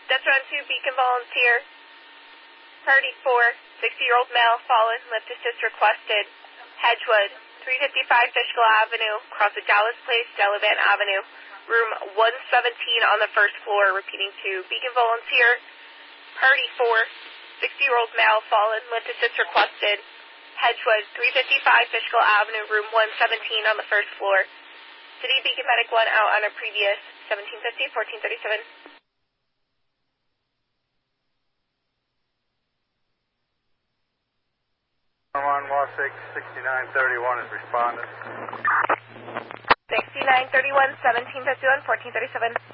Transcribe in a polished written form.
That's round 2, Beacon Volunteer. Party 4, 60-year-old male, fallen, lift assist requested. Hedgewood, 355 Fishkill Avenue, across the Dallas Place, Delavan Avenue, room 117 on the first floor, repeating to Beacon Volunteer. Party 4, 60-year-old male, fallen, lift assist requested. Hedgewood, 355 Fishkill Avenue, room 117 on the first floor. City Beacon Medic 1 out on a previous 1750, 1437. On Law 6, 6931 is responded. 6931, 1751, 1437.